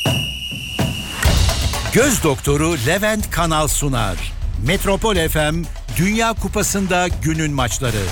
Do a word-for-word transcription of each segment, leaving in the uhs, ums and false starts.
Göz doktoru Levent Kanal sunar. Metropol F M Dünya Kupası'nda günün maçları.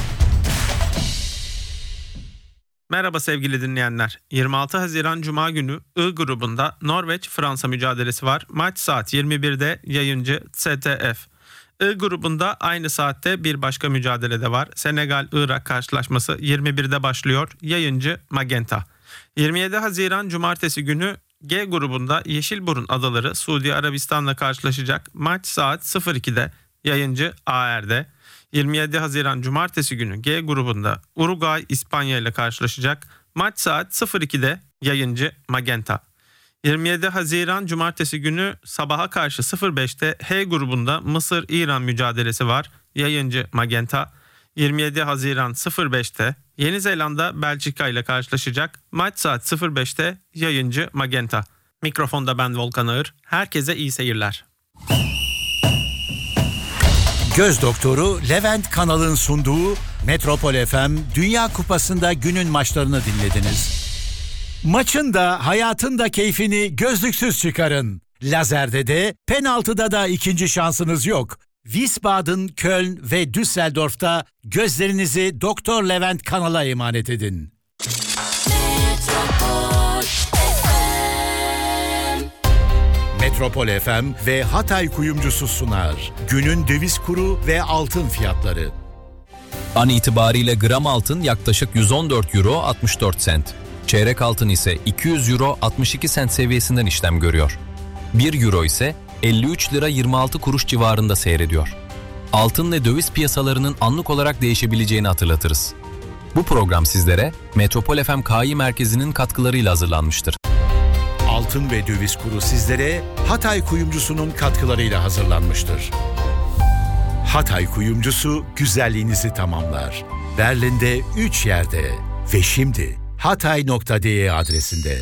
Merhaba sevgili dinleyenler. yirmi altı Haziran Cuma günü I grubunda Norveç-Fransa mücadelesi var. Maç saat yirmi birde, yayıncı S T F. I grubunda aynı saatte bir başka mücadele de var. Senegal-Irak karşılaşması yirmi birde başlıyor. Yayıncı Magenta. yirmi yedi Haziran Cumartesi günü G grubunda Yeşilburun Adaları Suudi Arabistan'la karşılaşacak. Maç saat sıfır ikide, yayıncı A R'de. yirmi yedi Haziran Cumartesi günü G grubunda Uruguay İspanya ile karşılaşacak. Maç saat sıfır ikide, yayıncı Magenta. yirmi yedi Haziran Cumartesi günü sabaha karşı sıfır beşte H grubunda Mısır-İran mücadelesi var. Yayıncı Magenta. yirmi yedi Haziran sıfır beşte Yeni Zelanda Belçika ile karşılaşacak. Maç saat sıfır beşte, yayıncı Magenta. Mikrofonda ben Volkan Ağır. Herkese iyi seyirler. Göz doktoru Levent Kanal'ın sunduğu Metropol F M Dünya Kupası'nda günün maçlarını dinlediniz. Maçın da hayatın da keyfini gözlüksüz çıkarın. Lazerde de penaltıda da ikinci şansınız yok. Wiesbaden, Köln ve Düsseldorf'ta gözlerinizi Doktor Levent Kanal'a emanet edin. Metropol F M Metropol F M ve Hatay Kuyumcusu sunar. Günün döviz kuru ve altın fiyatları. An itibariyle gram altın yaklaşık yüz on dört euro altmış dört sent. Çeyrek altın ise iki yüz euro altmış iki sent seviyesinden işlem görüyor. bir euro ise elli üç lira yirmi altı kuruş civarında seyrediyor. Altın ve döviz piyasalarının anlık olarak değişebileceğini hatırlatırız. Bu program sizlere Metropol F M K İ Merkezi'nin katkılarıyla hazırlanmıştır. Altın ve döviz kuru sizlere Hatay Kuyumcusu'nun katkılarıyla hazırlanmıştır. Hatay Kuyumcusu güzelliğinizi tamamlar. Berlin'de üç yerde ve şimdi hatay nokta de adresinde.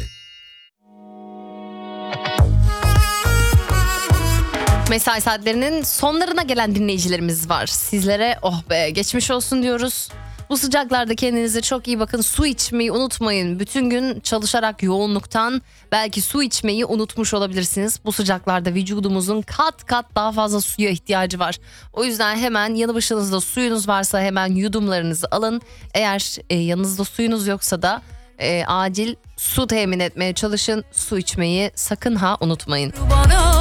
Mesai saatlerinin sonlarına gelen dinleyicilerimiz var. Sizlere oh be geçmiş olsun diyoruz. Bu sıcaklarda kendinize çok iyi bakın. Su içmeyi unutmayın. Bütün gün çalışarak yoğunluktan belki su içmeyi unutmuş olabilirsiniz. Bu sıcaklarda vücudumuzun kat kat daha fazla suya ihtiyacı var. O yüzden hemen yanı başınızda suyunuz varsa hemen yudumlarınızı alın. Eğer e, yanınızda suyunuz yoksa da e, acil su temin etmeye çalışın. Su içmeyi sakın ha unutmayın.